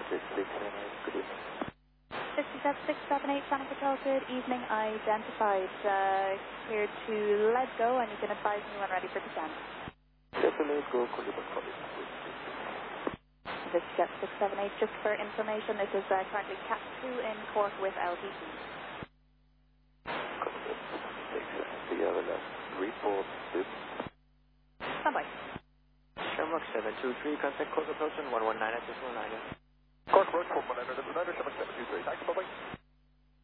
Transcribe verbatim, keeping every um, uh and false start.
six six seven eight, good evening. sixty-seven six seven eight, Channel Patrol, good evening. Identified. Uh, cleared to let go, and you can advise me when ready for descent. Yes, let's go, Colibus, Colibus. This is Jet six seven eight, just for information, this is uh, currently Cat two in Cork with L T C. Colibus, six seven, Sierra left, report, this. Stand by. Shamrock seven two three, contact Cork approach on one one nine at decimal nine. Cork approach, one one nine at decimal nine, Shamrock seven two three, thanks, bye-bye.